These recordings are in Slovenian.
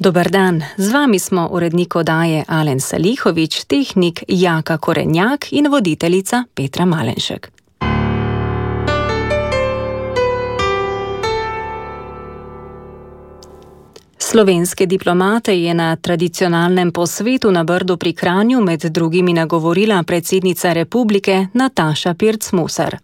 Dober dan, z vami smo urednik oddaje Alen Salihović, tehnik Jaka Korenjak in voditeljica Petra Malenšek. Slovenske diplomate je na tradicionalnem posvetu na Brdu pri Kranju med drugimi nagovorila predsednica republike Nataša Pirc Musar.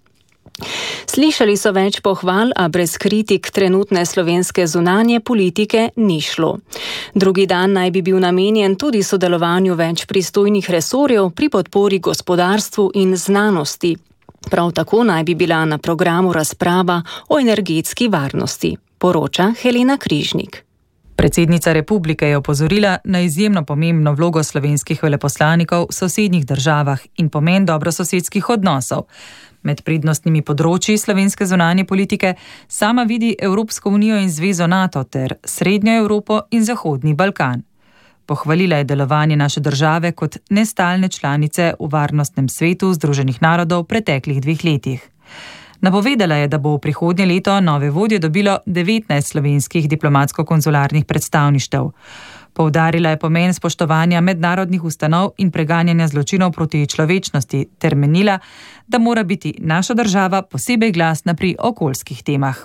Slišali so več pohval, a brez kritik trenutne slovenske zunanje politike ni šlo. Drugi dan naj bi bil namenjen tudi sodelovanju več pristojnih resorjev pri podpori gospodarstvu in znanosti. Prav tako naj bi bila na programu razprava o energetski varnosti, poroča Helena Križnik. Predsednica republike je opozorila na izjemno pomembno vlogo slovenskih veleposlanikov v sosednjih državah in pomen dobrososedskih odnosov. Med prednostnimi področji slovenske zunanje politike sama vidi Evropsko unijo in zvezo NATO ter Srednjo Evropo in Zahodni Balkan. Pohvalila je delovanje naše države kot nestalne članice v Varnostnem svetu Združenih narodov v preteklih 2 letih. Napovedala je, da bo v prihodnje leto nove vodje dobilo 19 slovenskih diplomatsko-konzularnih predstavništev. Poudarila je pomen spoštovanja mednarodnih ustanov in preganjanja zločinov proti človečnosti ter menila, da mora biti naša država posebej glasna pri okoljskih temah.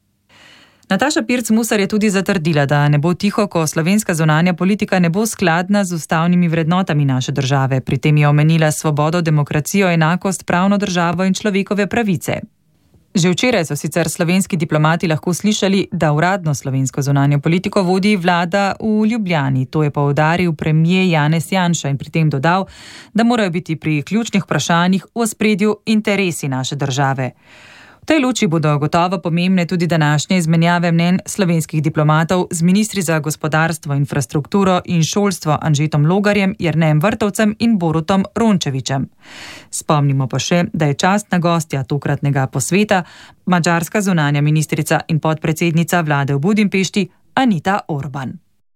Nataša Pirc Musar je tudi zatrdila, da ne bo tiho, ko slovenska zunanja politika ne bo skladna z ustavnimi vrednotami naše države. Pri tem je omenila svobodo, demokracijo, enakost, pravno državo in človekove pravice. Že včeraj so sicer slovenski diplomati lahko slišali, da uradno slovensko zunanjo politiko vodi vlada v Ljubljani. To je poudaril premier Janez Janša in pri tem dodal, da morajo biti pri ključnih vprašanjih v ospredju interesi naše države. V tej luči bodo gotovo pomembne tudi današnje izmenjave mnenj slovenskih diplomatov z ministri za gospodarstvo, infrastrukturo in šolstvo Anžetom Logarjem, Jernejem Vrtovcem in Borutom Rončevićem. Spomnimo pa še, da je častna gostja tokratnega posveta madžarska zunanja ministrica in podpredsednica vlade v Budimpešti Anita Orban.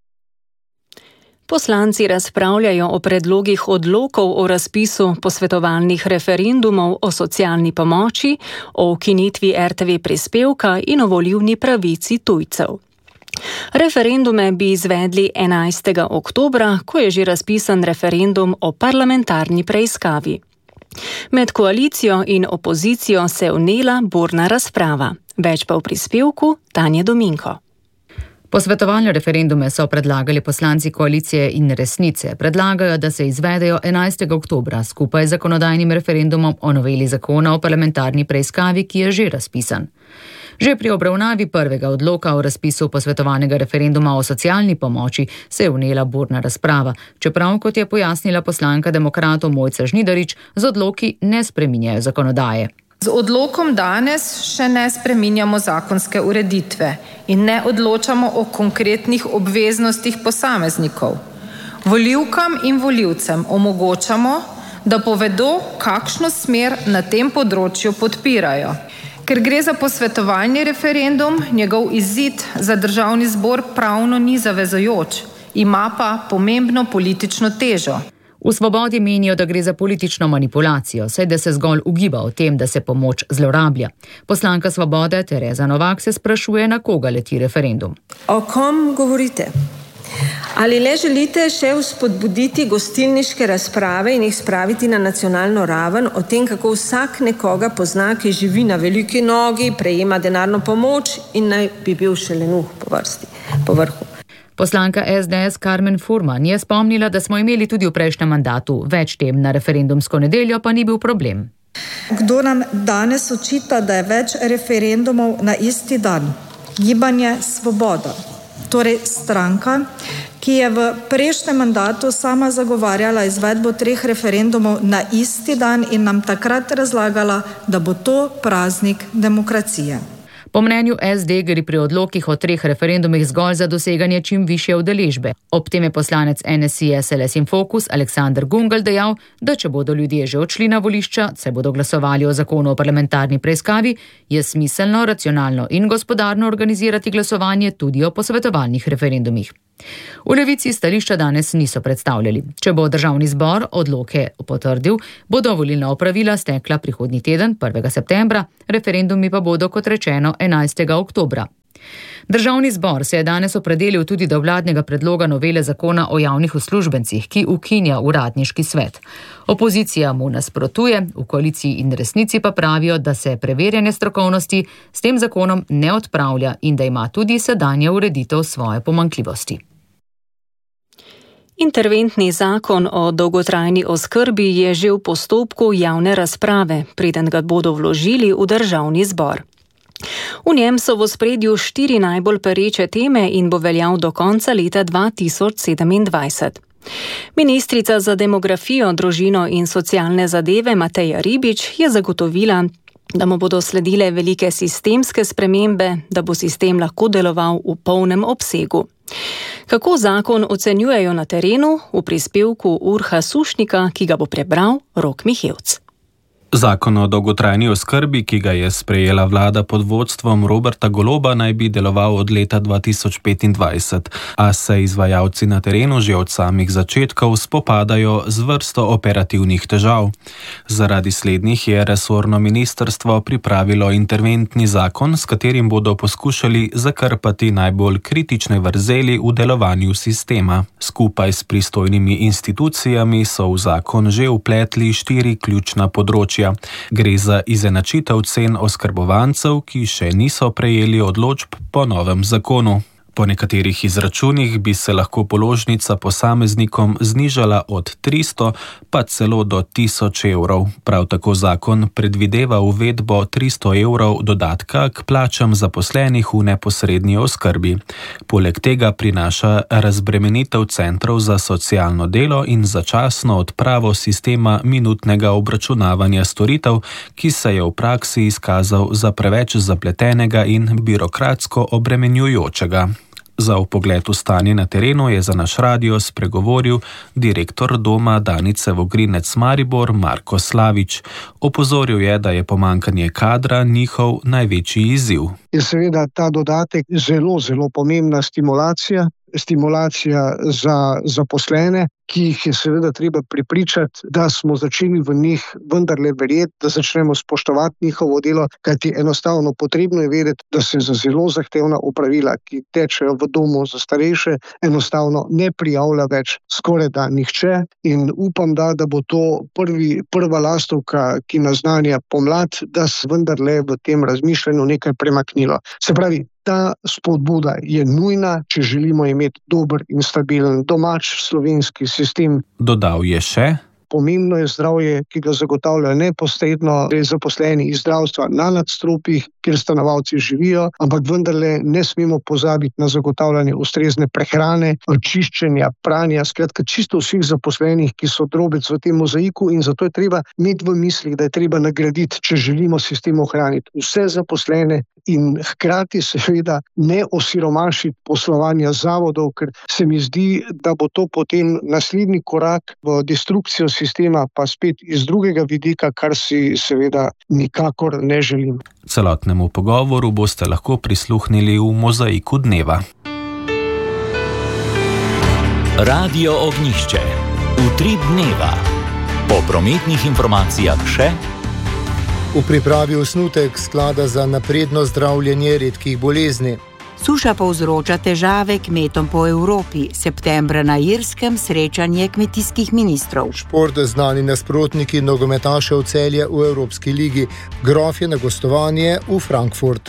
Poslanci razpravljajo o predlogih odlokov o razpisu posvetovalnih referendumov o socialni pomoči, o ukinitvi RTV prispevka in o volilni pravici tujcev. Referendume bi izvedli 11. oktobra, ko je že razpisan referendum o parlamentarni preiskavi. Med koalicijo in opozicijo se je vnela burna razprava. Več pa v prispevku Tanje Dominko. Posvetovalne referendume so predlagali poslanci koalicije in Resnice. Predlagajo, da se izvedejo 11. oktobra skupaj z zakonodajnim referendumom o noveli zakona o parlamentarni preiskavi, ki je že razpisan. Že pri obravnavi prvega odloka o razpisu posvetovanega referenduma o socialni pomoči se je vnela burna razprava, čeprav, kot je pojasnila poslanka demokratov Mojca Žnidarič, z odloki ne spreminjajo zakonodaje. Z odlokom danes še ne spreminjamo zakonske ureditve in ne odločamo o konkretnih obveznostih posameznikov. Volivkam in volivcem omogočamo, da povedo, kakšno smer na tem področju podpirajo. Ker gre za posvetovalni referendum, njegov izid za državni zbor pravno ni zavezujoč, ima pa pomembno politično težo. V Svobodi menijo, da gre za politično manipulacijo, saj da se zgolj ugiba o tem, da se pomoč zlorablja. Poslanka Svobode Tereza Novak se sprašuje, na koga leti referendum. O kom govorite? Ali le želite še vzpodbuditi gostilniške razprave in jih spraviti na nacionalno raven o tem, kako vsak nekoga pozna, ki živi na veliki nogi, prejema denarno pomoč in naj bi bil še lenuh po vrhu? Poslanka SDS Karmen Furman je spomnila, da smo imeli tudi v prejšnjem mandatu več tem na referendumsko nedeljo, pa ni bil problem. Kdo nam danes očita, da je več referendumov na isti dan? Gibanje Svoboda, torej stranka, ki je v prejšnjem mandatu sama zagovarjala izvedbo 3 referendumov na isti dan in nam takrat razlagala, da bo to praznik demokracije. Po mnenju SD gre pri odlokih o 3 referendumih zgolj za doseganje čim višje udeležbe. Ob tem je poslanec NSI SLS in Fokus Aleksander Gungal dejal, da če bodo ljudje že odšli na volišča, saj bodo glasovali o zakonu o parlamentarni preiskavi, je smiselno, racionalno in gospodarno organizirati glasovanje tudi o posvetovalnih referendumih. V Levici stališča danes niso predstavljali. Če bo državni zbor odloke potrdil, bodo volilna opravila stekla prihodnji teden, 1. septembra, referendumi pa bodo, kot rečeno, 11. oktobra. Državni zbor se je danes opredelil tudi do vladnega predloga novele zakona o javnih uslužbencih, ki ukinja uradniški svet. Opozicija mu nasprotuje, v koaliciji in resnici pa pravijo, da se preverjanje strokovnosti s tem zakonom ne odpravlja in da ima tudi sedanja ureditev svoje pomanjkljivosti. Interventni zakon o dolgotrajni oskrbi je že v postopku javne razprave, preden ga bodo vložili v Državni zbor. V njem so v ospredju 4 najbolj pereče teme in bo veljal do konca leta 2027. Ministrica za demografijo, družino in socialne zadeve Mateja Ribič je zagotovila, da mu bodo sledile velike sistemske spremembe, da bo sistem lahko deloval v polnem obsegu. Kako zakon ocenjujejo na terenu, v prispevku Urha Sušnika, ki ga bo prebral Rok Mihevc. Zakon o dolgotrajni oskrbi, ki ga je sprejela vlada pod vodstvom Roberta Goloba, naj bi deloval od leta 2025, a se izvajalci na terenu že od samih začetkov spopadajo z vrsto operativnih težav. Zaradi slednjih je resorno ministrstvo pripravilo interventni zakon, s katerim bodo poskušali zakrpati najbolj kritične vrzeli v delovanju sistema. Skupaj s pristojnimi institucijami so v zakon že vpletli 4 ključna področja. Gre za izenačitev cen oskrbovancev, ki še niso prejeli odločb po novem zakonu. Po nekaterih izračunih bi se lahko položnica posameznikom znižala od 300 pa celo do 1000 evrov. Prav tako zakon predvideva uvedbo 300 evrov dodatka k plačam zaposlenih v neposredni oskrbi. Poleg tega prinaša razbremenitev centrov za socialno delo in začasno odpravo sistema minutnega obračunavanja storitev, ki se je v praksi izkazal za preveč zapletenega in birokratsko obremenjujočega. Za vpogled v stanje na terenu je za naš radio spregovoril direktor doma Danice Vogrinec Maribor Marko Slavič. Opozoril je, da je pomanjkanje kadra njihov največji izziv. Je seveda ta dodatek zelo pomembna stimulacija za zaposlene, ki jih je seveda treba prepričati, da smo začeli v njih vendarle verjeti, da začnemo spoštovati njihovo delo, kajti enostavno potrebno je vedeti, da se za zelo zahtevna opravila, ki tečejo v domu za starejše, enostavno ne prijavlja več skoraj da nihče in upam, da bo to prva lastovka, ki naznanja pomlad, da se vendarle v tem razmišljanju nekaj premaknilo. Se pravi, ta spodbuda je nujna, če želimo imeti dober in stabilen domač slovenski sistem. Dodal je še: Pomembno je zdravje, ki ga zagotavljajo neposredno zaposleni iz zdravstva na nadstropjih, kjer stanovalci živijo, ampak vendarle ne smemo pozabiti na zagotavljanje ustrezne prehrane, čiščenja, pranja, skratka čisto vseh zaposlenih, ki so drobec v tem mozaiku, in zato je treba imeti v mislih, da je treba nagraditi, če želimo sistem ohraniti, vse zaposlene in hkrati seveda ne osiromašiti poslovanja zavodov, ker se mi zdi, da bo to potem naslednji korak v destrukcijo sistema, pa spet iz drugega vidika, kar si seveda nikakor ne želim. Celotnemu pogovoru boste lahko prisluhnili v Mozaiku dneva. Radio Ognjišče. Utrip dneva. Po prometnih informacijah še: v pripravi osnutek sklada za napredno zdravljenje redkih bolezni. Suša povzroča težave kmetom po Evropi. Septembra na Irskem srečanje kmetijskih ministrov. Šport znani nasprotniki nogometašev Celja v Evropski ligi. Grofje na gostovanje v Frankfurt.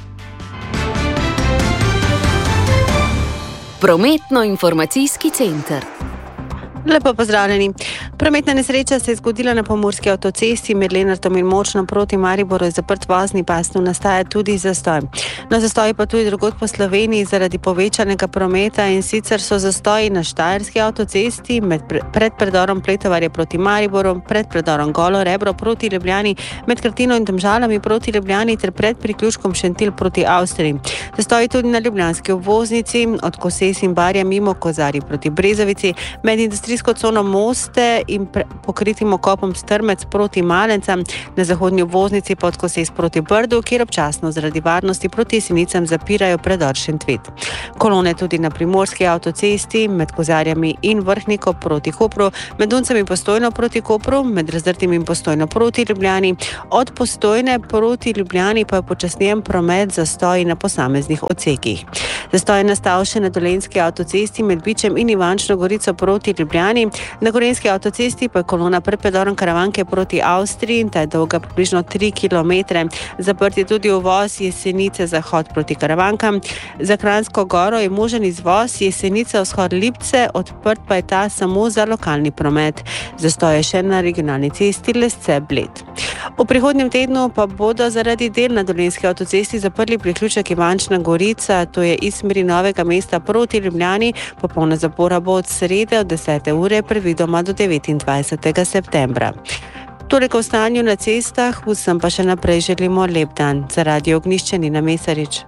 Prometno-informacijski center. Lepo pozdravljeni. Prometna nesreča se je zgodila na pomurski avtocesti med Lenartom in Močno proti Mariboru. Je zaprt vozni pas, tu nastaja tudi zastoj. No, zastoji pa tudi drugod po Sloveniji zaradi povečanega prometa, in sicer so zastoji na Štajerski avtocesti pred predorom Pletovarje proti Mariboru, pred predorom Golo Rebro proti Ljubljani, med Krtino in Domžalami proti Ljubljani ter pred priključkom Šentilj proti Avstriji. Zastoji tudi na ljubljanski obvoznici od Koses in Barja mimo Kozarij proti Brezovici, med industrijsko cono Moste in pokritim okopom Strmec proti Malencam, na zahodnji obvoznici Podkosez proti Brdu, kjer občasno zaradi varnosti proti Jesenicam zapirajo predor Šentvid. Kolone tudi na primorski avtocesti med Kozarjami in Vrhniko proti Kopru, med Duncem in Postojno proti Kopru, med Razdrtim in Postojno proti Ljubljani, od Postojne proti Ljubljani pa je počasnjen promet zastoji na posameznih odsekih. Zastoj je nastal še na Dolenjski avtocesti med Bičem in Ivančno Gorico proti Ljubljani, na Gorenjski avtocesti pa je kolona pred predorom Karavanke proti Avstriji in ta je dolga približno 3 km. Zaprt je tudi uvoz Jesenice zahod proti Karavankam. Za Kranjsko Goro je možen izvoz Jesenice vzhod Lipce, odprt pa je ta samo za lokalni promet. Zastoj je še na regionalni cesti Lesce-Bled. V prihodnjem tednu pa bodo zaradi del na Dolenjski avtocesti zaprli priključek Ivančna Gorica, to je iz smeri Novega mesta proti Ljubljani. Popolna zapora bo od srede od 10. ure predvidoma do 29. septembra. Toliko o stanju na cestah, vsem pa še naprej želimo lep dan. Za Radio Ognjišče Nina Mesarič.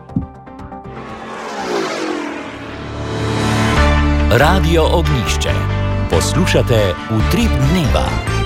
Radio Ognjišče. Poslušate Utrip dneva.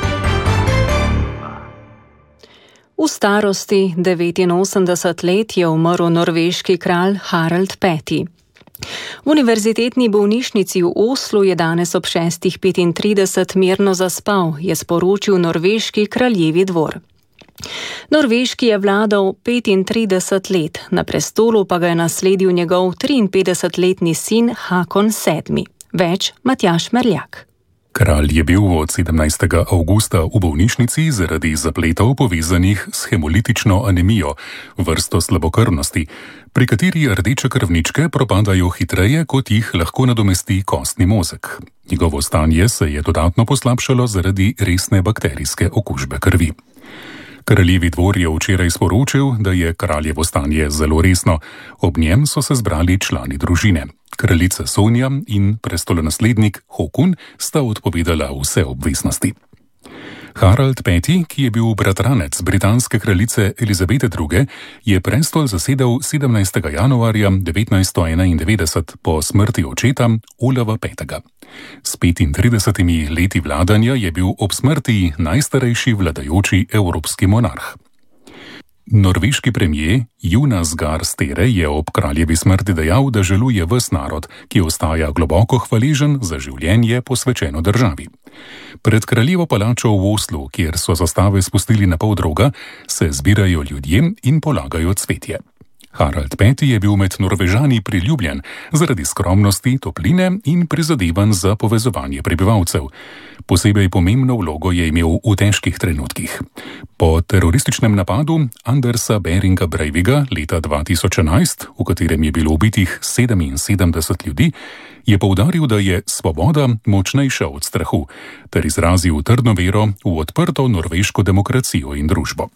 V starosti 89 let je umrl norveški kralj Harald V. V univerzitetni bolnišnici v Oslu je danes ob 6:35 mirno zaspal, je sporočil norveški kraljevi dvor. Norveški je vladal 35 let, na prestolu pa ga je nasledil njegov 53-letni sin Hakon VII. Več Matjaž Merljak. Kralj je bil od 17. avgusta v bolnišnici zaradi zapletov povezanih s hemolitično anemijo, vrsto slabokrvnosti, pri kateri rdeče krvničke propadajo hitreje, kot jih lahko nadomesti kostni mozeg. Njegovo stanje se je dodatno poslabšalo zaradi resne bakterijske okužbe krvi. Kraljevi dvor je včeraj sporočil, da je kraljevo stanje zelo resno. Ob njem so se zbrali člani družine. Kraljica Sonja in prestolonaslednik Håkon sta odpovedala vse obveznosti. Harald V., ki je bil bratranec britanske kraljice Elizabete II., je prestol zasedel 17. januarja 1991 po smrti očeta Olava V. S 35 leti vladanja je bil ob smrti najstarejši vladajoči evropski monarh. Norveški premijer Jonas Gahr Støre je ob kraljevi smrti dejal, da žaluje ves narod, ki ostaja globoko hvaležen za življenje posvečeno državi. Pred kraljevo palačo v Oslu, kjer so zastave spustili na pol droga, se zbirajo ljudje in polagajo cvetje. Harald V. je bil med Norvežani priljubljen zaradi skromnosti, topline in prizadevanj za povezovanje prebivalcev. Posebej pomembno vlogo je imel v težkih trenutkih. Po terorističnem napadu Andersa Beringa Breiviga leta 2011, v katerem je bilo ubitih 77 ljudi, je poudaril, da je svoboda močnejša od strahu, ter izrazil trdno vero v odprto norveško demokracijo in družbo.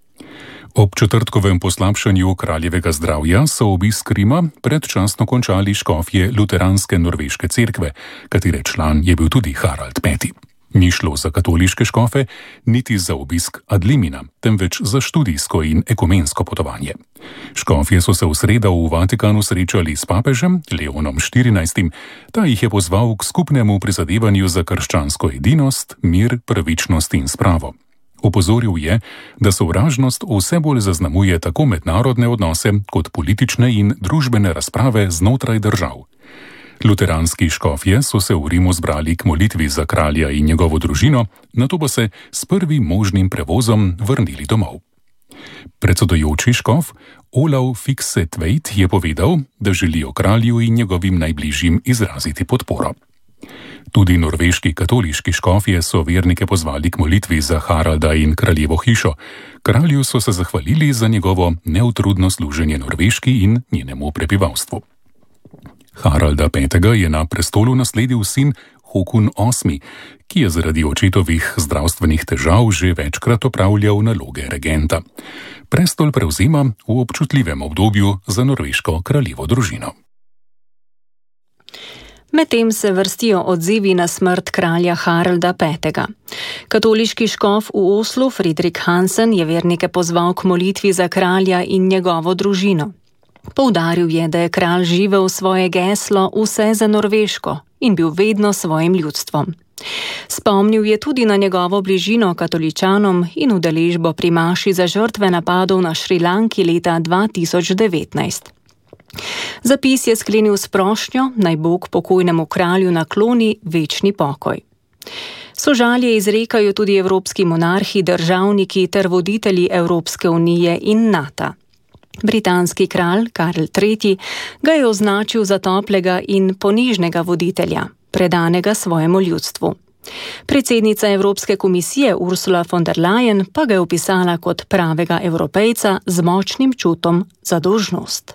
Ob četrtkovem poslabšanju kraljevega zdravja so obisk Rima predčasno končali škofje luteranske norveške cerkve, katere član je bil tudi Harald V. Ni šlo za katoliške škofe, niti za obisk ad limina, temveč za študijsko in ekumensko potovanje. Škofje so se v sredo v Vatikanu srečali s papežem Leonom XIV. Ta jih je pozval k skupnemu prizadevanju za krščansko edinost, mir, pravičnost in spravo. Opozoril je, da sovražnost vse bolj zaznamuje tako mednarodne odnose kot politične in družbene razprave znotraj držav. Luteranski škofje so se v Rimu zbrali k molitvi za kralja in njegovo družino, nato pa se s prvim možnim prevozom vrnili domov. Predsedujoči škof Olav Fiksetveit je povedal, da želijo kralju in njegovim najbližjim izraziti podporo. Tudi norveški katoliški škofje so vernike pozvali k molitvi za Haralda in kraljevo hišo. Kralju so se zahvalili za njegovo neutrudno služenje Norveški in njenemu prebivalstvu. Haralda V. je na prestolu nasledil sin Håkon VIII., ki je zaradi očetovih zdravstvenih težav že večkrat opravljal naloge regenta. Prestol prevzema v občutljivem obdobju za norveško kraljevo družino. Medtem se vrstijo odzivi na smrt kralja Haralda V. Katoliški škof v Oslu Friedrich Hansen je vernike pozval k molitvi za kralja in njegovo družino. Poudaril je, da je kralj živel svoje geslo vse za Norveško in bil vedno svojim ljudstvom. Spomnil je tudi na njegovo bližino katoličanom in udeležbo pri maši za žrtve napadov na Šrilanki leta 2019. Zapis je sklenil s prošnjo, naj Bog pokojnemu kralju nakloni večni pokoj. Sožalje izrekajo tudi evropski monarhi, državniki ter voditelji Evropske unije in NATO. Britanski kralj Karl III. Ga je označil za toplega in ponižnega voditelja, predanega svojemu ljudstvu. Predsednica Evropske komisije Ursula von der Leyen pa ga je opisala kot pravega evropejca z močnim čutom za dolžnost.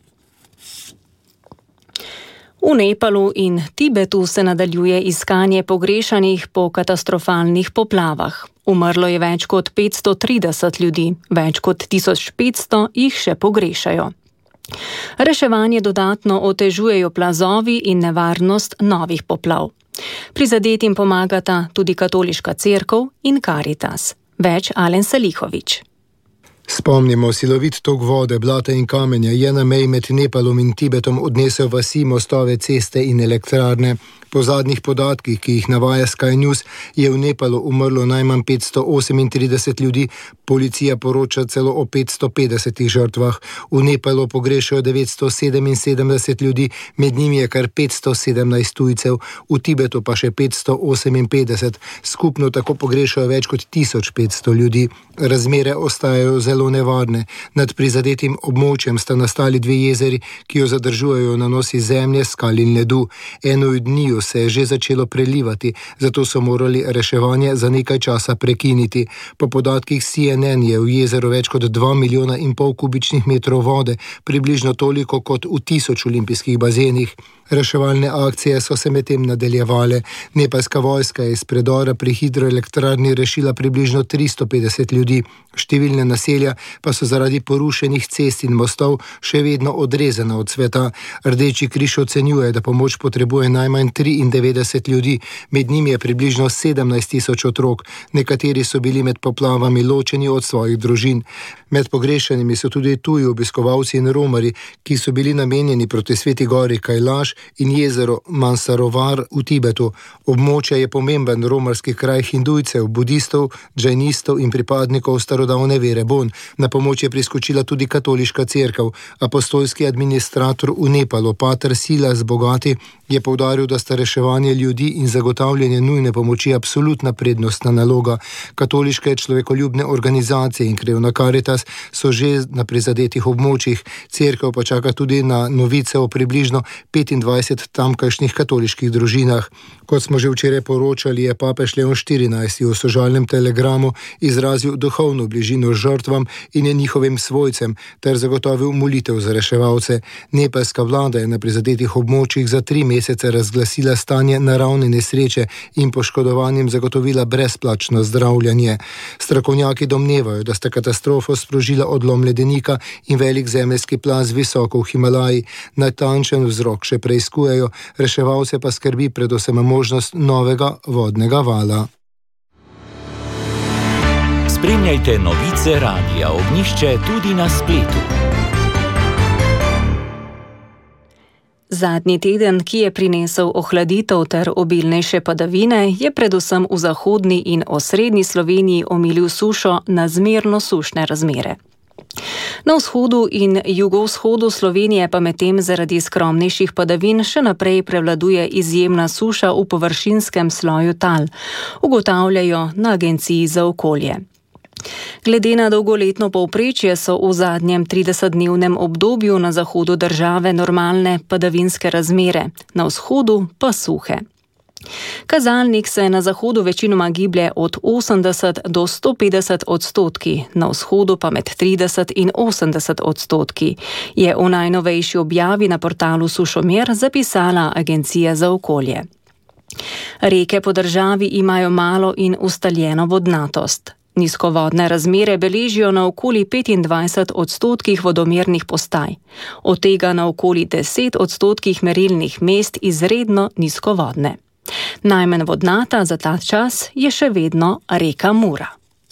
V Nepalu in Tibetu se nadaljuje iskanje pogrešanih po katastrofalnih poplavah. Umrlo je več kot 530 ljudi, več kot 1500 jih še pogrešajo. Reševanje dodatno otežujejo plazovi in nevarnost novih poplav. Prizadetim pomagata tudi Katoliška cerkev in Karitas. Več Alen Salihović. Spomnimo, silovit tok vode, blata in kamenja je na meji med Nepalom in Tibetom odnesel vasi, mostove, ceste in elektrarne. Po zadnjih podatkih, ki jih navaja Sky News, je v Nepalu umrlo najmanj 538 ljudi, policija poroča celo o 550 žrtvah. V Nepalu pogrešajo 977 ljudi, med njimi je kar 517 tujcev, v Tibetu pa še 558. Skupno tako pogrešajo več kot 1500 ljudi. Razmere ostajajo zelo nevarne. Nad prizadetim območjem sta nastali dve jezeri, ki jo zadržujejo nanosi zemlje, skal in ledu. Eno od njiju se je že začelo prelivati, zato so morali reševanje za nekaj časa prekiniti. Po podatkih CNN je v jezeru več kot 2,5 milijona kubičnih metrov vode, približno toliko kot v 1000 olimpijskih bazenih. Reševalne akcije so se medtem nadaljevale. Nepalska vojska je iz predora pri hidroelektrarni rešila približno 350 ljudi. Številne naselja pa so zaradi porušenih cest in mostov še vedno odrezana od sveta. Rdeči križ ocenjuje, da pomoč potrebuje najmanj 93 ljudi, med njimi je približno 17.000 otrok. Nekateri so bili med poplavami ločeni od svojih družin. Med pogrešanimi so tudi tuji obiskovalci in romari, ki so bili namenjeni proti Sveti gori Kailaš in jezero Mansarovar v Tibetu. Območje je pomemben romarski kraj hindujcev, budistov, džajnistov in pripadnikov starodavne vere Bon. Na pomoč je priskočila tudi Katoliška cerkev. Apostolski administrator v Nepalu, pater Silas Bogati, je poudaril, da sta reševanje ljudi in zagotavljanje nujne pomoči absolutna prednostna naloga. Katoliške človekoljubne organizacije in krevna Karitas so že na prizadetih območjih. Cerkev pa čaka tudi na novice o približno 25 tamkajšnjih katoliških družinah. Kot smo že včeraj poročali, je papež Leon XIV v sožalnem telegramu izrazil duhovno bližino žrtvam in njihovim svojcem ter zagotovil molitev za reševalce. Nepalska vlada je na prizadetih območjih za 3 mesece razglasila stanje naravne nesreče in poškodovanim zagotovila brezplačno zdravljanje. Strokovnjaki domnevajo, da sta katastrofo sprožila odlom ledenika in velik zemeljski plaz visoko v Himalaji. Natančen vzrok še preiskujejo, reševalce pa skrbi predvsem možnost novega vodnega vala. Spremljajte novice Radia Ognjišče tudi na spletu. Zadnji teden, ki je prinesel ohladitev ter obilnejše padavine, je predvsem v zahodni in osrednji Sloveniji omilil sušo na zmerno sušne razmere. Na vzhodu in jugovzhodu Slovenije pa medtem zaradi skromnejših padavin še naprej prevladuje izjemna suša v površinskem sloju tal, ugotavljajo na Agenciji za okolje. Glede na dolgoletno povprečje so v zadnjem 30-dnevnem obdobju na zahodu države normalne padavinske razmere, na vzhodu pa suhe. Kazalnik se na zahodu večinoma giblje od 80 do 150 odstotki, na vzhodu pa med 30 in 80 odstotki, je v najnovejši objavi na portalu Sušomer zapisala Agencija za okolje. Reke po državi imajo malo in ustaljeno vodnatost. Nizkovodne razmere beležijo na okoli 25 odstotkih vodomernih postaj, od tega na okoli 10 odstotkih merilnih mest izredno nizkovodne. Najmanj vodnata za ta čas je še vedno reka Mura.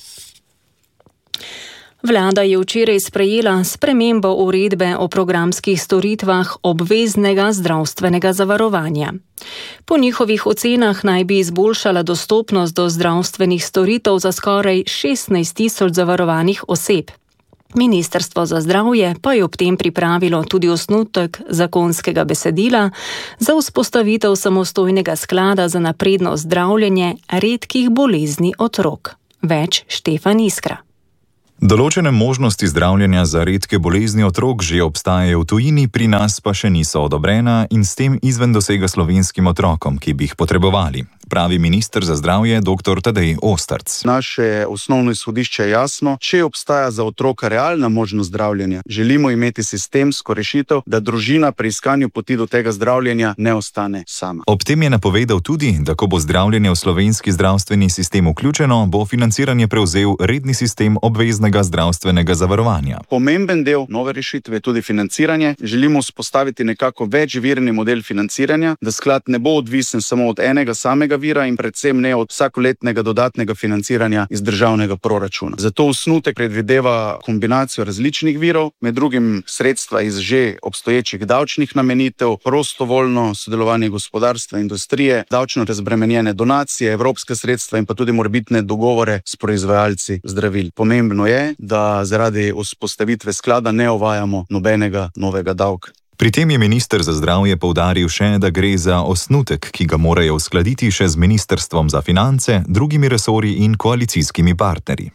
Vlada je včeraj sprejela spremembo uredbe o programskih storitvah obveznega zdravstvenega zavarovanja. Po njihovih ocenah naj bi izboljšala dostopnost do zdravstvenih storitev za skoraj 16.000 zavarovanih oseb. Ministrstvo za zdravje pa je ob tem pripravilo tudi osnutek zakonskega besedila za vzpostavitev samostojnega sklada za napredno zdravljenje redkih bolezni otrok. Več Štefan Iskra. Določene možnosti zdravljenja za redke bolezni otrok že obstajajo v tujini, pri nas pa še niso odobrena in s tem izven dosega slovenskim otrokom, ki bi jih potrebovali, pravi minister za zdravje dr. Tadej Osterc. Naše osnovno izhodišče je jasno, če obstaja za otroka realna možnost zdravljenja, želimo imeti sistemsko rešitev, da družina pri iskanju poti do tega zdravljenja ne ostane sama. Ob tem je napovedal tudi, da ko bo zdravljenje v slovenski zdravstveni sistem vključeno, bo financiranje prevzel redni sistem obveznega zdravstvenega zavarovanja. Pomemben del nove rešitve je tudi financiranje. Želimo vzpostaviti nekako večvirni model financiranja, da sklad ne bo odvisen samo od enega samega vira in predvsem ne od vsakoletnega dodatnega financiranja iz državnega proračuna. Zato osnutek predvideva kombinacijo različnih virov, med drugim sredstva iz že obstoječih davčnih namenitev, prostovoljno sodelovanje gospodarstva, industrije, davčno razbremenjene donacije, evropske sredstva in pa tudi morebitne dogovore s proizvajalci zdravil. Pomembno je, da zaradi vzpostavitve sklada ne uvajamo nobenega novega davka. Pri tem je minister za zdravje poudaril še, da gre za osnutek, ki ga morajo uskladiti še z Ministrstvom za finance, drugimi resorji in koalicijskimi partnerji.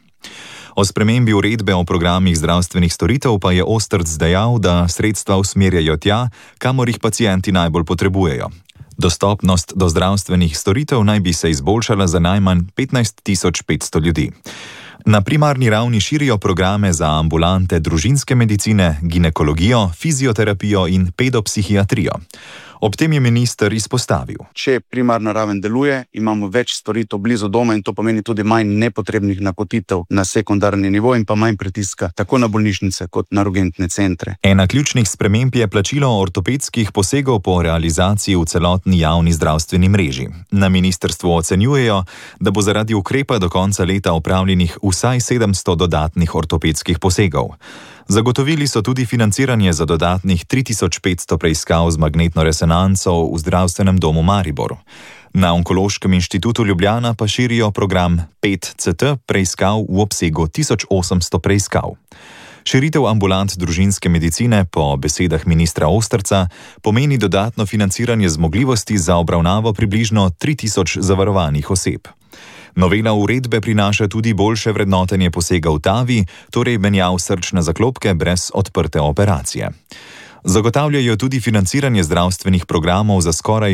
O spremembi uredbe o programih zdravstvenih storitev pa je Osterc dejal, da sredstva usmerjajo tja, kamor jih pacienti najbolj potrebujejo. Dostopnost do zdravstvenih storitev naj bi se izboljšala za najmanj 15.500 ljudi. Na primarni ravni širijo programe za ambulante družinske medicine, ginekologijo, fizioterapijo in pedopsihiatrijo. Ob tem je minister izpostavil: Če primarna raven deluje, imamo več storitev blizu doma in to pomeni tudi manj nepotrebnih napotitev na sekundarni nivo in pa manj pritiska tako na bolnišnice kot na urgentne centre. Ena ključnih sprememb je plačilo ortopedskih posegov po realizaciji v celotni javni zdravstveni mreži. Na ministrstvu ocenjujejo, da bo zaradi ukrepa do konca leta opravljenih vsaj 700 dodatnih ortopedskih posegov. Zagotovili so tudi financiranje za dodatnih 3500 preiskav z magnetno resonanco v zdravstvenem domu Maribor. Na Onkološkem inštitutu Ljubljana pa širijo program 5CT preiskav v obsegu 1800 preiskav. Širitev ambulant družinske medicine po besedah ministra Osterca pomeni dodatno financiranje zmogljivosti za obravnavo približno 3000 zavarovanih oseb. Novela uredbe prinaša tudi boljše vrednotenje posega v TAVI, torej menjav srčne zaklopke brez odprte operacije. Zagotavljajo tudi financiranje zdravstvenih programov za skoraj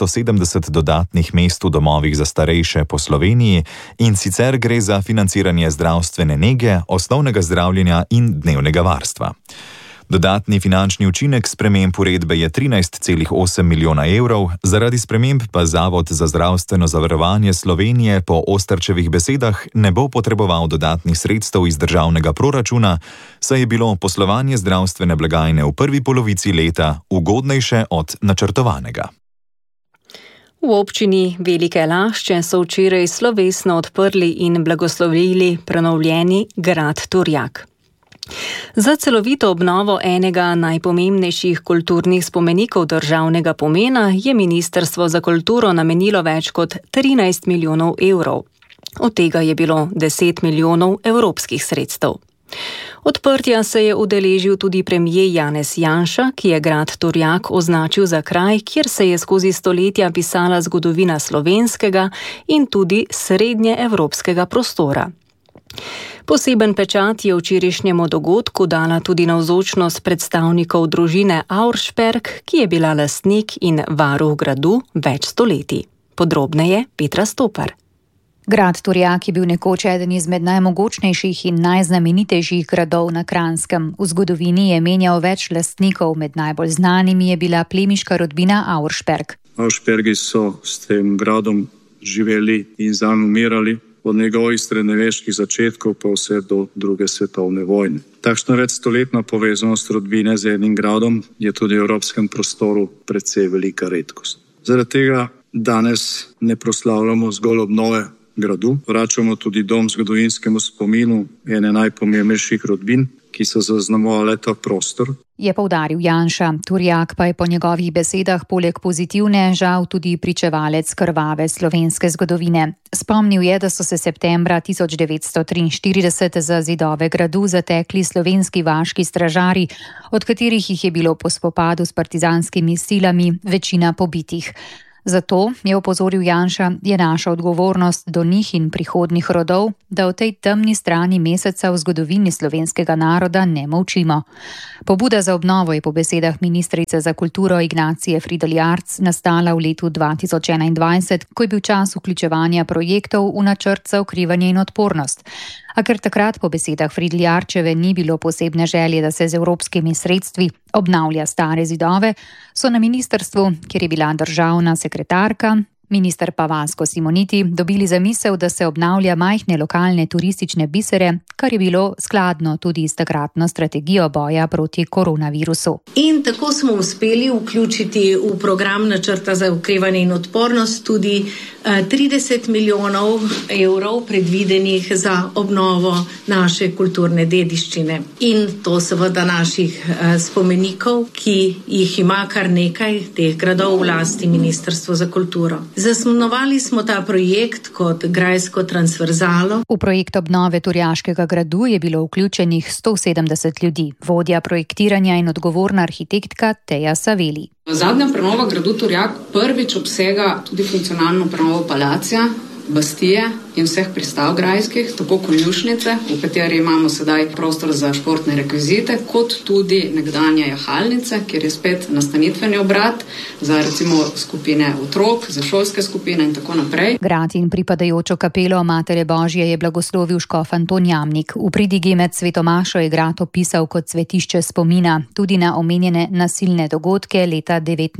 470 dodatnih mest v domovih za starejše po Sloveniji, in sicer gre za financiranje zdravstvene nege, osnovnega zdravljenja in dnevnega varstva. Dodatni finančni učinek sprememb uredbe je 13,8 milijona evrov, zaradi sprememb pa Zavod za zdravstveno zavarovanje Slovenije po Osterčevih besedah ne bo potreboval dodatnih sredstev iz državnega proračuna, saj je bilo poslovanje zdravstvene blagajne v prvi polovici leta ugodnejše od načrtovanega. V občini Velike Lašče so včeraj slovesno odprli in blagoslovili prenovljeni grad Turjak. Za celovito obnovo enega najpomembnejših kulturnih spomenikov državnega pomena je Ministrstvo za kulturo namenilo več kot 13 milijonov evrov. Od tega je bilo 10 milijonov evropskih sredstev. Odprtja se je udeležil tudi premier Janez Janša, ki je grad Turjak označil za kraj, kjer se je skozi stoletja pisala zgodovina slovenskega in tudi srednjeevropskega prostora. Poseben pečat je včerajšnjemu dogodku dala tudi navzočnost predstavnikov družine Auersperg, ki je bila lastnik in varuh gradu več stoletij. Podrobneje Petra Stopar. Grad Turjak je bil nekoč eden izmed najmogočnejših in najznamenitejših gradov na Kranjskem. V zgodovini je menjal več lastnikov, med najbolj znanimi je bila plemiška rodbina Auersperg. Auerspergi so s tem gradom živeli in zanj umirali, od njegovih srednjeveških začetkov pa vse do druge svetovne vojne. Takšna večstoletna povezanost rodbine z enim gradom je tudi v evropskem prostoru precej velika redkost. Zaradi tega danes ne proslavljamo zgolj obnove gradu, vračamo tudi dom zgodovinskemu spominu ene najpomembnejših rodbin, ki so zaznamovale ta prostor. Je poudaril Janša. Turjak pa je po njegovih besedah poleg pozitivne žal tudi pričevalec krvave slovenske zgodovine. Spomnil je, da so se septembra 1943 za zidove gradu zatekli slovenski vaški stražarji, od katerih jih je bilo po spopadu s partizanskimi silami večina pobitih. Zato, je opozoril Janša, je naša odgovornost do njih in prihodnjih rodov, da o tej temni strani meseca v zgodovini slovenskega naroda ne molčimo. Pobuda za obnovo je po besedah ministrice za kulturo Ignacije Fridl Jarc nastala v letu 2021, ko je bil čas vključevanja projektov v načrt za okrevanje in odpornost. A ker takrat po besedah Fridl Jarčeve ni bilo posebne želje, da se z evropskimi sredstvi obnavlja stare zidove, so na ministrstvu, kjer je bila državna sekretarka, minister pa Vasko Simoniti, dobili zamisel, da se obnavlja majhne lokalne turistične bisere, kar je bilo skladno tudi s takratno strategijo boja proti koronavirusu. In tako smo uspeli vključiti v program načrta za okrevanje in odpornost tudi 30 milijonov evrov predvidenih za obnovo naše kulturne dediščine. In to seveda naših spomenikov, ki jih ima kar nekaj teh gradov v lasti Ministrstvo za kulturo. Zasnovali smo ta projekt kot grajsko transverzalo. V projekt obnove Turjaškega gradu je bilo vključenih 170 ljudi, vodja projektiranja in odgovorna arhitektka Teja Saveli. Zadnja prenova gradu Turjak prvič obsega tudi funkcionalno prenovo palacija, bastije in vseh pristav grajskih, tako konjušnice, v kateri imamo sedaj prostor za športne rekvizite, kot tudi nekdanje jahalnice, kjer je spet nastanitveni obrat za recimo skupine otrok, za šolske skupine in tako naprej. Grad in pripadajočo kapelo Matere Božje je blagoslovil škof Anton Jamnik. V pridigi med svetomašo je grad opisal kot cvetišče spomina tudi na omenjene nasilne dogodke leta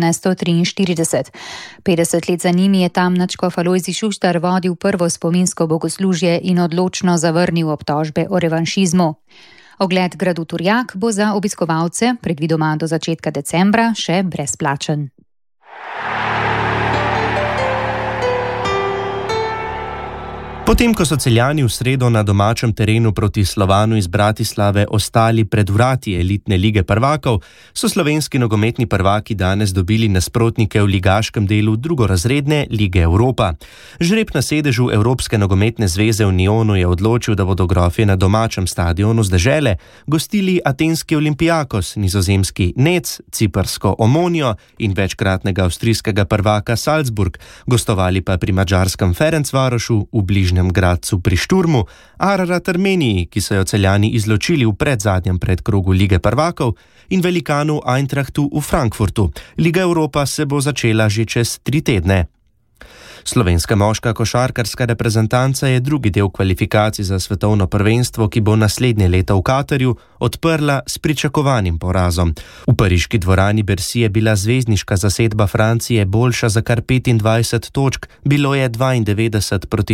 1943. 50 let za njimi je tam nadškof Alojzij Šuštar vodil prvo spominsko bogoslužje in odločno zavrnil obtožbe o revanšizmu. Ogled gradu Turjak bo za obiskovalce predvidoma do začetka decembra še brezplačen. Potem, ko so Celjani v sredo na domačem terenu proti Slovanu iz Bratislave ostali pred vrati elitne lige prvakov, so slovenski nogometni prvaki danes dobili nasprotnike v ligaškem delu drugorazredne lige Evropa. Žreb na sedežu Evropske nogometne zveze v Nyonu je odločil, da bodo grofje na domačem stadionu z dežele gostili atenski Olympiakos, nizozemski Nec, ciprsko Omonio in večkratnega avstrijskega prvaka Salzburg, gostovali pa pri madžarskem Ferencvarošu v bližnjem Gradcu pri Šturmu, Ararat Armeniji, ki so jo Celjani izločili v predzadnjem predkrogu lige prvakov, in velikanu Eintrachtu v Frankfurtu. Liga Evropa se bo začela že čez 3 tedne. Slovenska moška košarkarska reprezentanca je drugi del kvalifikacij za svetovno prvenstvo, ki bo naslednje leto v Katarju, odprla s pričakovanim porazom. V pariški dvorani Bercy je bila zvezdniška zasedba Francije boljša za kar 25 točk, bilo je 92 proti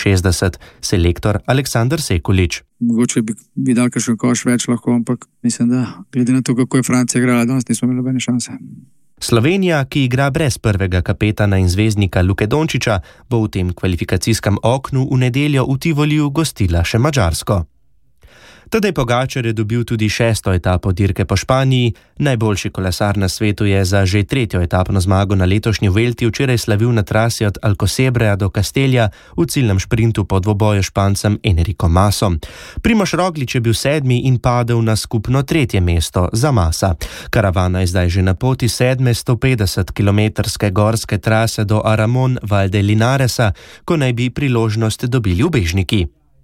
67. Selektor Aleksandar Sekulič. Mogoče bi dal kakšen koš več lahko, ampak mislim, da glede na to, kako je Francija igrala danes, nismo imeli nobene šanse. Slovenija, ki igra brez prvega kapetana in zvezdnika Luke Dončiča, bo v tem kvalifikacijskem oknu v nedeljo v Tivoliju gostila še Madžarsko. Tadej Pogačar je dobil tudi 6. etapo dirke po Španiji. Najboljši kolesar na svetu je za že 3. etapno zmago na letošnji Vuelti včeraj slavil na trasi od Alcosebreja do Castelja v ciljnem šprintu po dvoboju Špancem Enrico Masom. Primož Roglič je bil 7. in padel na skupno 3. mesto za Masa. Karavana je zdaj že na poti 7. 150-kilometrske gorske trase do Aramon Valde Linaresa, ko naj bi priložnost dobili ubežniki.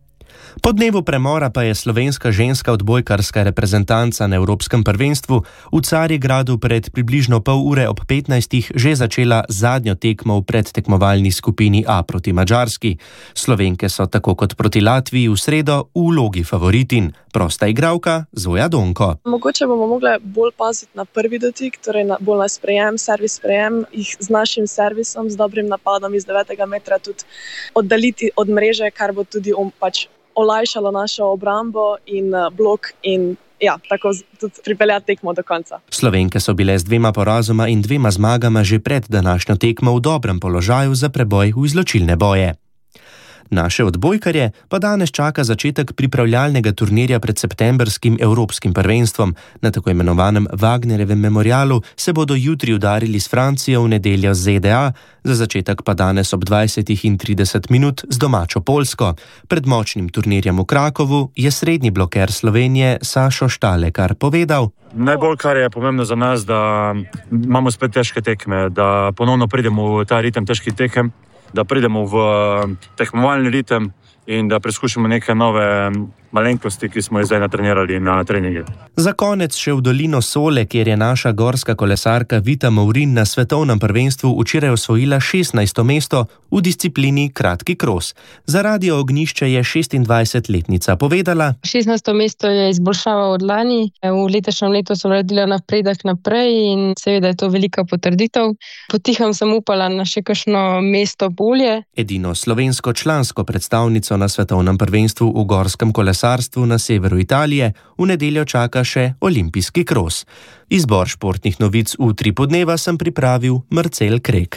Po dnevu premora pa je slovenska ženska odbojkarska reprezentanca na Evropskem prvenstvu v Carigradu pred približno pol ure ob 15. že začela zadnjo tekmo v predtekmovalni skupini A proti Madžarski. Slovenke so tako kot proti Latviji v sredo v vlogi favoritin. Prosta igralka Zoja Donko. Mogoče bomo mogli bolj paziti na prvi dotik, torej bolj na sprejem, servis sprejem, jih z našim servisom, z dobrim napadom iz 9. metra tudi oddaliti od mreže, kar bo tudi olajšalo našo obrambo in blok in tako tudi pripeljati tekmo do konca. Slovenke so bile z 2 porazoma in 2 zmagama že pred današnjo tekmo v dobrem položaju za preboj v izločilne boje. Naše odbojkarje pa danes čaka začetek pripravljalnega turnirja pred septembrskim evropskim prvenstvom. Na tako imenovanem Wagnerjevem memorialu se bodo jutri udarili s Francijo, v nedeljo z ZDA, za začetek pa danes ob 20:30 z domačo Poljsko. Pred močnim turnirjem v Krakovu je srednji bloker Slovenije Sašo Štalekar povedal: Najbolj, kar je pomembno za nas, da imamo spet težke tekme, da ponovno pridemo v ta ritem težkih tekem, da pridemo v tekmovalni ritem in da preskušamo neke nove malenkosti, ki smo jih zdaj natrenirali na treningu. Za konec še v dolino Sole, kjer je naša gorska kolesarka Vita Maurin na svetovnem prvenstvu včeraj osvojila 16. mesto v disciplini kratki kros. Za Radio Ognjišče je 26-letnica povedala: 16. mesto je izboljšava od lani. V letošnjem letu sem naredila napredek naprej in seveda je to velika potrditev. Potiham sem upala na še kakšno mesto bolje. Edino slovensko člansko predstavnico na svetovnem prvenstvu v gorskem kolesarstvu na severu Italije v nedeljo čaka še olimpijski kros. Izbor športnih novic v 3 podneva sem pripravil Marcel Krek.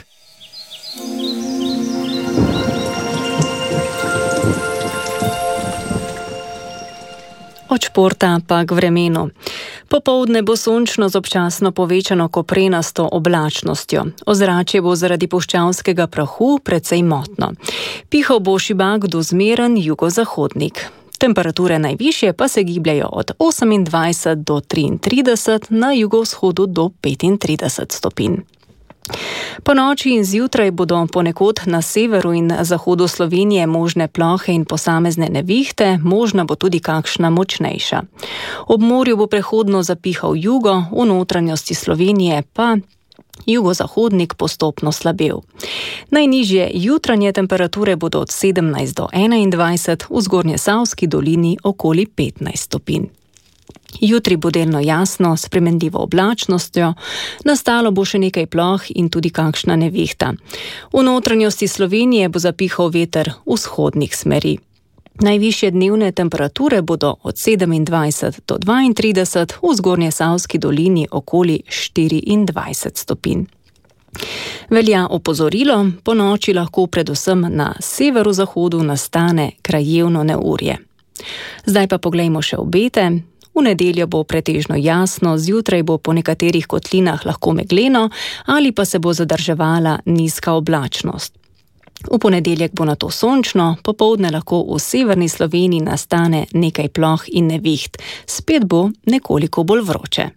Od športa pa k vremenu. Popoldne bo sončno z občasno povečano koprenasto oblačnostjo. Ozračje bo zaradi puščavskega prahu precej motno. Pihal bo šibak do zmeren jugozahodnik. Temperature najvišje pa se gibljajo od 28 do 33, na jugovzhodu do 35 stopinj. Po noči in zjutraj bodo ponekod na severu in zahodu Slovenije možne plohe in posamezne nevihte, možna bo tudi kakšna močnejša. Ob morju bo prehodno zapihal jugo, v notranjosti Slovenije pa jugozahodnik postopno slabel. Najnižje jutranje temperature bodo od 17 do 21, v Zgornjesavski dolini okoli 15 stopinj. Jutri bo delno jasno, s spremenljivo oblačnostjo, nastalo bo še nekaj ploh in tudi kakšna nevihta. V notranjosti Slovenije bo zapihal veter vzhodnih smeri. Najvišje dnevne temperature bodo od 27 do 32, v Zgornjesavski dolini okoli 24 stopinj. Velja opozorilo, po noči lahko predvsem na severozahodu nastane krajevno neurje. Zdaj pa poglejmo še obete. V nedeljo bo pretežno jasno, zjutraj bo po nekaterih kotlinah lahko megleno ali pa se bo zadrževala nizka oblačnost. V ponedeljek bo nato sončno, popoldne lahko v severni Sloveniji nastane nekaj ploh in neviht, spet bo nekoliko bolj vroče.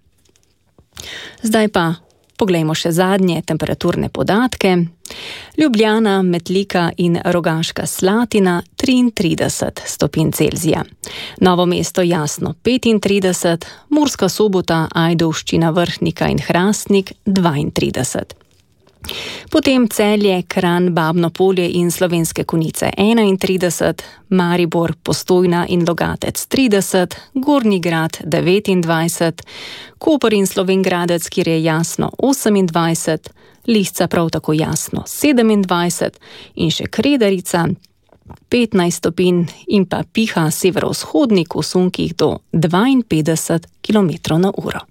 Zdaj pa poglejmo še zadnje temperaturne podatke. Ljubljana, Metlika in Rogaška Slatina 33 stopinj Celzija. Novo mesto jasno 35, Murska Sobota, Ajdovščina, Vrhnika in Hrastnik 32. Potem Celje, Kranj, Babno Polje in Slovenske Konjice 31, Maribor, Postojna in Logatec 30, Gornji Grad 29, Koper in Slovenj Gradec, kjer je jasno 28, Lisca prav tako jasno 27 in še Kredarica 15 stopinj in pa piha severovzhodnik v sunkih do 52 km/h.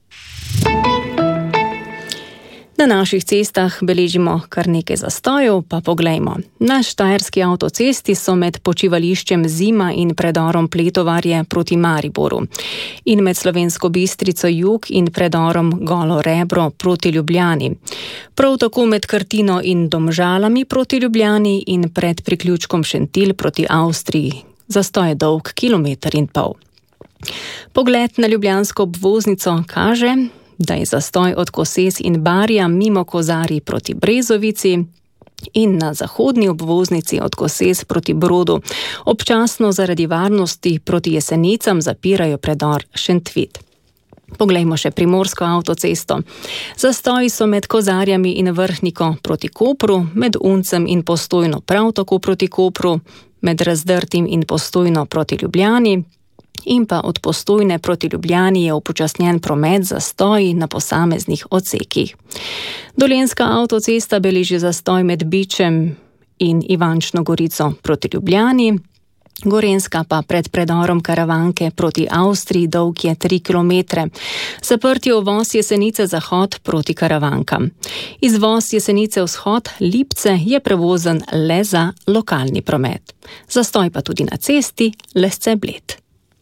Na naših cestah beležimo kar nekaj zastojev, pa poglejmo. Na štajerski avtocesti so med počivališčem Zima in predorom Pletovarje proti Mariboru in med Slovensko Bistrico Jug in predorom Golo Rebro proti Ljubljani. Prav tako med Krtino in Domžalami proti Ljubljani in pred priključkom Šentilj proti Avstriji. Zastoj je dolg 1,5 km. Pogled na ljubljansko obvoznico kaže, da je zastoj od Koses in Barja mimo Kozarij proti Brezovici in na zahodni obvoznici od Koses proti Brodu. Občasno zaradi varnosti proti Jesenicam zapirajo predor Šentvit. Poglejmo še primorsko avtocesto. Zastoji so med Kozarjami in Vrhniko proti Kopru, med Uncem in Postojno prav tako proti Kopru, med Razdrtim in Postojno proti Ljubljani, in pa od Postojne proti Ljubljani je upočasnjen promet zastoji na posameznih odsekih. Dolenjska avtocesta beleži zastoj med Bičem in Ivančno Gorico proti Ljubljani, Gorenjska pa pred predorom Karavanke proti Avstriji dolg je 3 km. Zaprt je uvoz Jesenice Zahod proti Karavankam. Izvoz Jesenice Vzhod Lipce je prevozen le za lokalni promet. Zastoj pa tudi na cesti Lesce Bled.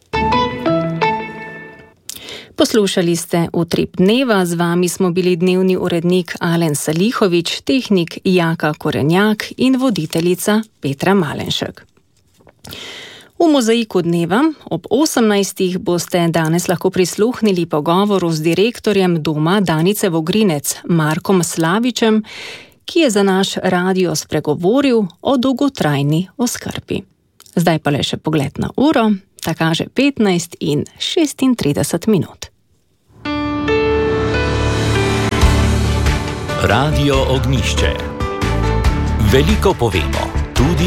Poslušali ste Utrip dneva, z vami smo bili dnevni urednik Alen Salihovič, tehnik Jaka Korenjak in voditeljica Petra Malenšek. V Mozaiku dneva ob 18. boste danes lahko prisluhnili pogovoru z direktorjem Doma Danice Vogrinec Markom Slavičem, ki je za naš radio spregovoril o dolgotrajni oskrbi. Zdaj pa le še pogled na uro, ta kaže 15:36 minut. Radio Ognjišče. Veliko povemo, tudi